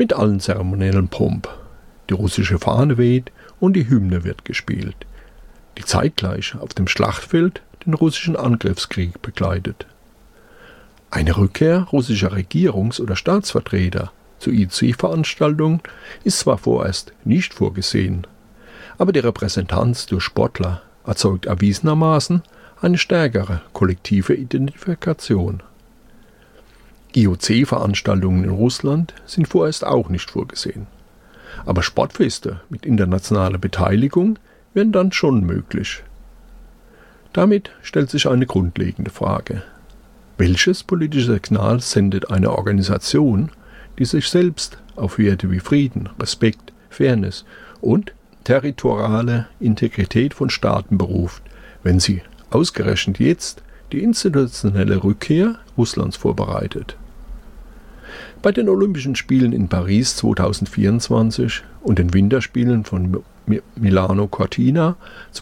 mit allen zeremoniellen Pomp. Die russische Fahne weht und die Hymne wird gespielt, die zeitgleich auf dem Schlachtfeld den russischen Angriffskrieg begleitet. Eine Rückkehr russischer Regierungs- oder Staatsvertreter zu IOC-Veranstaltungen ist zwar vorerst nicht vorgesehen, aber die Repräsentanz durch Sportler erzeugt erwiesenermaßen eine stärkere kollektive Identifikation. IOC-Veranstaltungen in Russland sind vorerst auch nicht vorgesehen. Aber Sportfeste mit internationaler Beteiligung wären dann schon möglich. Damit stellt sich eine grundlegende Frage. Welches politische Signal sendet eine Organisation, die sich selbst auf Werte wie Frieden, Respekt, Fairness und territoriale Integrität von Staaten beruft, wenn sie ausgerechnet jetzt die institutionelle Rückkehr Russlands vorbereitet? Bei den Olympischen Spielen in Paris 2024 und den Winterspielen von Milano Cortina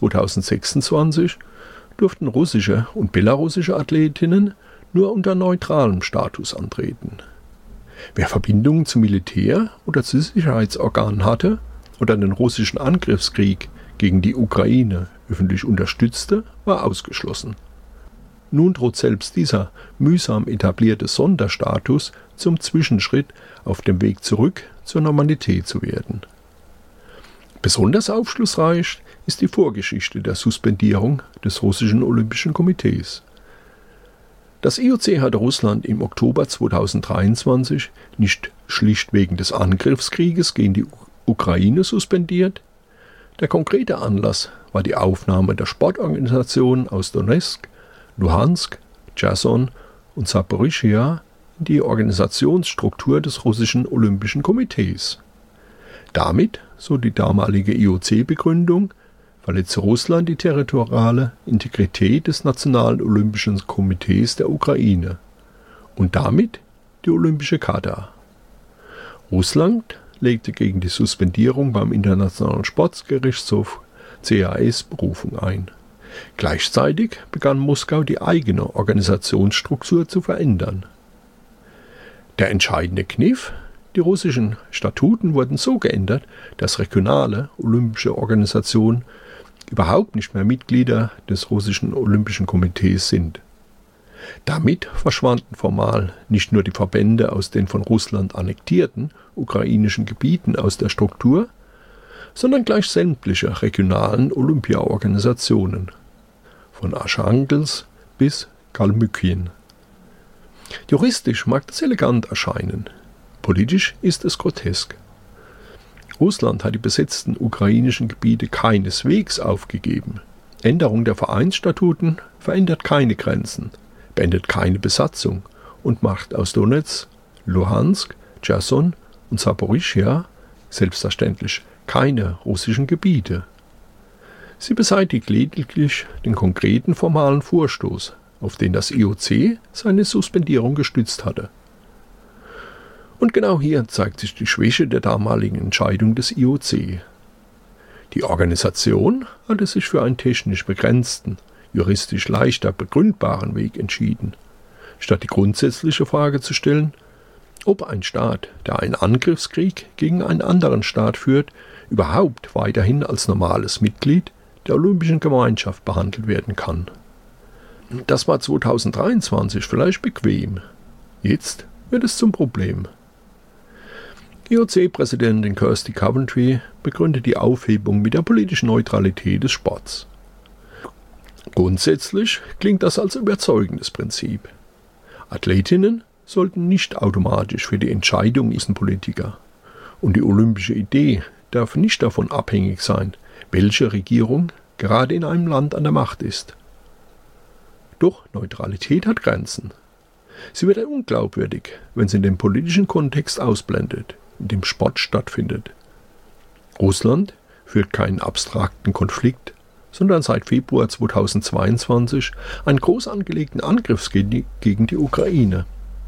2026 durften russische und belarussische Athletinnen nur unter neutralem Status antreten. Wer Verbindungen zum Militär oder zu Sicherheitsorganen hatte oder den russischen Angriffskrieg gegen die Ukraine öffentlich unterstützte, war ausgeschlossen. Nun droht selbst dieser mühsam etablierte Sonderstatus zum Zwischenschritt auf dem Weg zurück zur Normalität zu werden. Besonders aufschlussreich ist die Vorgeschichte der Suspendierung des russischen Olympischen Komitees. Das IOC hatte Russland im Oktober 2023 nicht schlicht wegen des Angriffskrieges gegen die Ukraine suspendiert. Der konkrete Anlass war die Aufnahme der Sportorganisationen aus Donezk, Luhansk, Cherson und Saporischschja in die Organisationsstruktur des russischen Olympischen Komitees. Damit, so die damalige IOC-Begründung, verletze Russland die territoriale Integrität des Nationalen Olympischen Komitees der Ukraine und damit die Olympische Charta. Russland legte gegen die Suspendierung beim Internationalen Sportgerichtshof CAS Berufung ein. Gleichzeitig begann Moskau die eigene Organisationsstruktur zu verändern. Der entscheidende Kniff: Die russischen Statuten wurden so geändert, dass regionale olympische Organisationen überhaupt nicht mehr Mitglieder des russischen Olympischen Komitees sind. Damit verschwanden formal nicht nur die Verbände aus den von Russland annektierten ukrainischen Gebieten aus der Struktur, sondern gleich sämtliche regionalen Olympiaorganisationen, von Archangelsk bis Kalmykien. Juristisch mag das elegant erscheinen, politisch ist es grotesk. Russland hat die besetzten ukrainischen Gebiete keineswegs aufgegeben. Änderung der Vereinsstatuten verändert keine Grenzen, beendet keine Besatzung und macht aus Donezk, Luhansk, Cherson und Saporischschja selbstverständlich keine russischen Gebiete. Sie beseitigt lediglich den konkreten formalen Vorstoß, auf den das IOC seine Suspendierung gestützt hatte. Und genau hier zeigt sich die Schwäche der damaligen Entscheidung des IOC. Die Organisation hatte sich für einen technisch begrenzten, juristisch leichter begründbaren Weg entschieden, statt die grundsätzliche Frage zu stellen, ob ein Staat, der einen Angriffskrieg gegen einen anderen Staat führt, überhaupt weiterhin als normales Mitglied der Olympischen Gemeinschaft behandelt werden kann. Das war 2023 vielleicht bequem. Jetzt wird es zum Problem. IOC-Präsidentin Kirsty Coventry begründet die Aufhebung mit der politischen Neutralität des Sports. Grundsätzlich klingt das als überzeugendes Prinzip. Athletinnen sollten nicht automatisch für die Entscheidung sein Politiker. Und die olympische Idee darf nicht davon abhängig sein, welche Regierung gerade in einem Land an der Macht ist. Doch Neutralität hat Grenzen. Sie wird unglaubwürdig, wenn sie den politischen Kontext ausblendet, in dem Sport stattfindet. Russland führt keinen abstrakten Konflikt, sondern seit Februar 2022 einen groß angelegten Angriffskrieg gegen die Ukraine.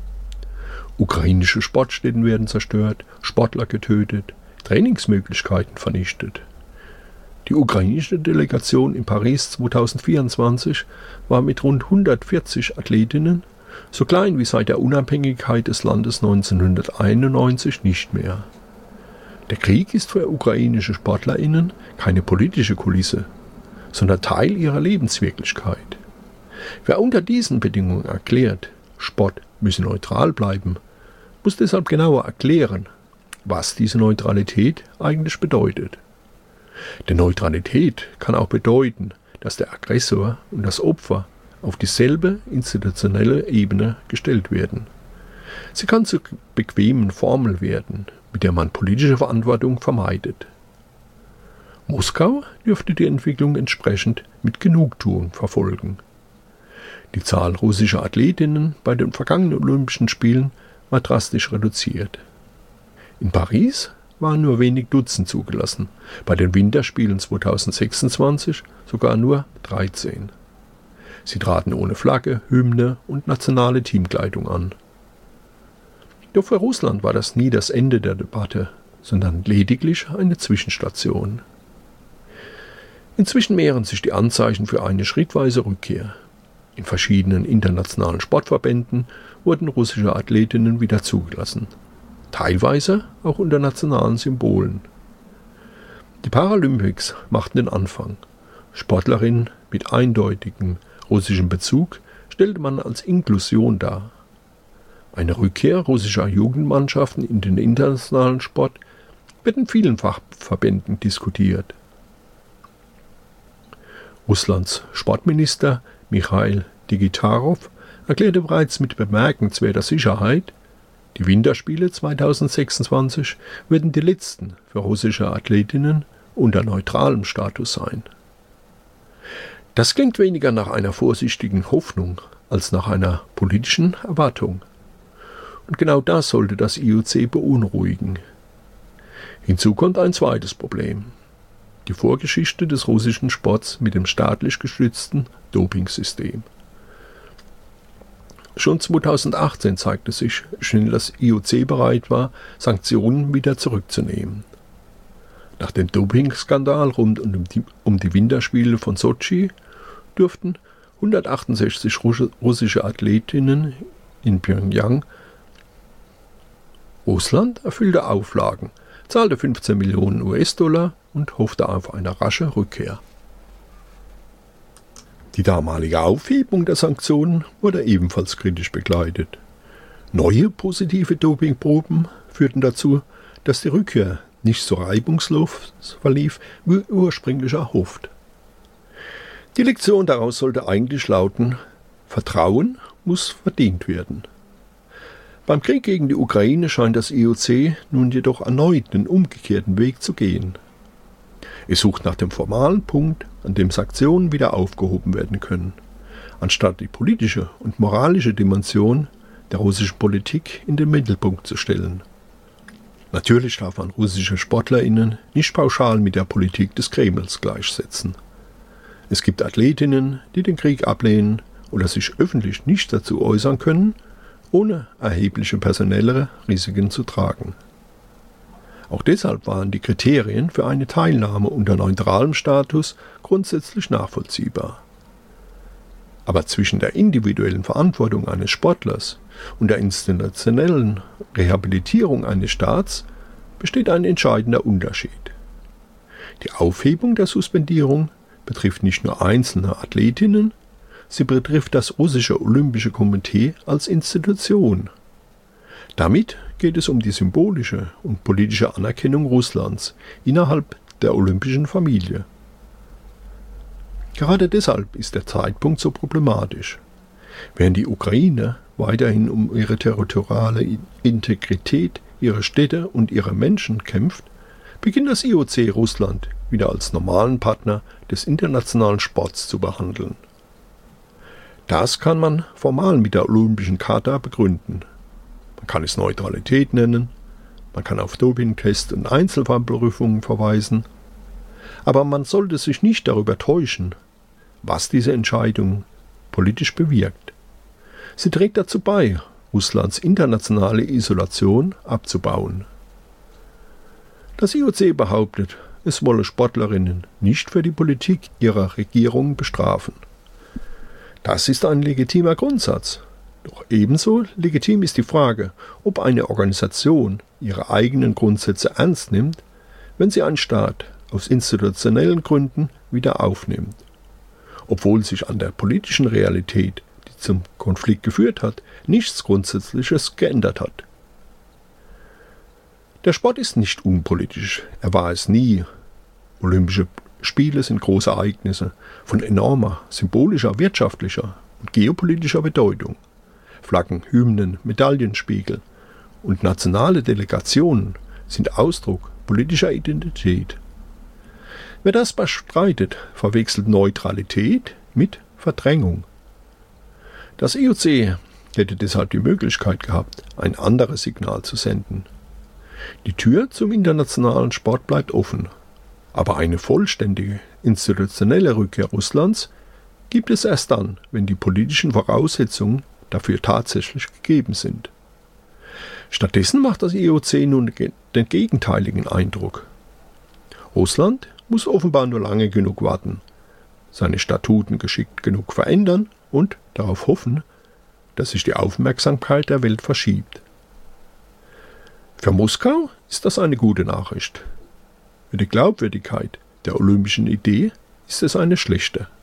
Ukrainische Sportstätten werden zerstört, Sportler getötet, Trainingsmöglichkeiten vernichtet. Die ukrainische Delegation in Paris 2024 war mit rund 140 Athletinnen So klein wie seit der Unabhängigkeit des Landes 1991 nicht mehr. Der Krieg ist für ukrainische SportlerInnen keine politische Kulisse, sondern Teil ihrer Lebenswirklichkeit. Wer unter diesen Bedingungen erklärt, Sport müsse neutral bleiben, muss deshalb genauer erklären, was diese Neutralität eigentlich bedeutet. Denn Neutralität kann auch bedeuten, dass der Aggressor und das Opfer auf dieselbe institutionelle Ebene gestellt werden. Sie kann zur bequemen Formel werden, mit der man politische Verantwortung vermeidet. Moskau dürfte die Entwicklung entsprechend mit Genugtuung verfolgen. Die Zahl russischer Athletinnen bei den vergangenen Olympischen Spielen war drastisch reduziert. In Paris waren nur wenig Dutzend zugelassen, bei den Winterspielen 2026 sogar nur 13. Sie traten ohne Flagge, Hymne und nationale Teamkleidung an. Doch für Russland war das nie das Ende der Debatte, sondern lediglich eine Zwischenstation. Inzwischen mehren sich die Anzeichen für eine schrittweise Rückkehr. In verschiedenen internationalen Sportverbänden wurden russische Athletinnen wieder zugelassen, teilweise auch unter nationalen Symbolen. Die Paralympics machten den Anfang. Sportlerinnen mit eindeutigem russischem Bezug stellte man als Inklusion dar. Eine Rückkehr russischer Jugendmannschaften in den internationalen Sport wird in vielen Fachverbänden diskutiert. Russlands Sportminister Michail Digitarow erklärte bereits mit bemerkenswerter Sicherheit, die Winterspiele 2026 werden die letzten für russische Athletinnen unter neutralem Status sein. Das klingt weniger nach einer vorsichtigen Hoffnung als nach einer politischen Erwartung. Und genau das sollte das IOC beunruhigen. Hinzu kommt ein zweites Problem: die Vorgeschichte des russischen Sports mit dem staatlich gestützten Dopingsystem. Schon 2018 zeigte sich, wie schnell das IOC bereit war, Sanktionen wieder zurückzunehmen. Nach dem Dopingskandal rund um die Winterspiele von Sotschi durften 168 russische Athletinnen in Pjöngjang. Russland erfüllte Auflagen, zahlte 15 Millionen US-Dollar und hoffte auf eine rasche Rückkehr. Die damalige Aufhebung der Sanktionen wurde ebenfalls kritisch begleitet. Neue positive Dopingproben führten dazu, dass die Rückkehr nicht so reibungslos verlief wie ursprünglich erhofft. Die Lektion daraus sollte eigentlich lauten: Vertrauen muss verdient werden. Beim Krieg gegen die Ukraine scheint das IOC nun jedoch erneut den umgekehrten Weg zu gehen. Es sucht nach dem formalen Punkt, an dem Sanktionen wieder aufgehoben werden können, anstatt die politische und moralische Dimension der russischen Politik in den Mittelpunkt zu stellen. Natürlich darf man russische SportlerInnen nicht pauschal mit der Politik des Kremls gleichsetzen. Es gibt Athletinnen, die den Krieg ablehnen oder sich öffentlich nicht dazu äußern können, ohne erhebliche personelle Risiken zu tragen. Auch deshalb waren die Kriterien für eine Teilnahme unter neutralem Status grundsätzlich nachvollziehbar. Aber zwischen der individuellen Verantwortung eines Sportlers und der institutionellen Rehabilitierung eines Staats besteht ein entscheidender Unterschied. Die Aufhebung der Suspendierung betrifft nicht nur einzelne Athletinnen, sie betrifft das russische Olympische Komitee als Institution. Damit geht es um die symbolische und politische Anerkennung Russlands innerhalb der olympischen Familie. Gerade deshalb ist der Zeitpunkt so problematisch. Während die Ukraine weiterhin um ihre territoriale Integrität, ihre Städte und ihre Menschen kämpft, beginnt das IOC Russland wieder als normalen Partner des internationalen Sports zu behandeln. Das kann man formal mit der Olympischen Charta begründen. Man kann es Neutralität nennen, man kann auf Dopingtests und Einzelfallprüfungen verweisen, aber man sollte sich nicht darüber täuschen, was diese Entscheidung politisch bewirkt. Sie trägt dazu bei, Russlands internationale Isolation abzubauen. Das IOC behauptet, es wolle Sportlerinnen nicht für die Politik ihrer Regierung bestrafen. Das ist ein legitimer Grundsatz. Doch ebenso legitim ist die Frage, ob eine Organisation ihre eigenen Grundsätze ernst nimmt, wenn sie einen Staat aus institutionellen Gründen wieder aufnimmt, obwohl sich an der politischen Realität, die zum Konflikt geführt hat, nichts Grundsätzliches geändert hat. Der Sport ist nicht unpolitisch, er war es nie. Olympische Spiele sind große Ereignisse von enormer symbolischer, wirtschaftlicher und geopolitischer Bedeutung. Flaggen, Hymnen, Medaillenspiegel und nationale Delegationen sind Ausdruck politischer Identität. Wer das bestreitet, verwechselt Neutralität mit Verdrängung. Das IOC hätte deshalb die Möglichkeit gehabt, ein anderes Signal zu senden. Die Tür zum internationalen Sport bleibt offen, aber eine vollständige institutionelle Rückkehr Russlands gibt es erst dann, wenn die politischen Voraussetzungen dafür tatsächlich gegeben sind. Stattdessen macht das IOC nun den gegenteiligen Eindruck. Russland muss offenbar nur lange genug warten, seine Statuten geschickt genug verändern und darauf hoffen, dass sich die Aufmerksamkeit der Welt verschiebt. Für Moskau ist das eine gute Nachricht. Für die Glaubwürdigkeit der olympischen Idee ist es eine schlechte.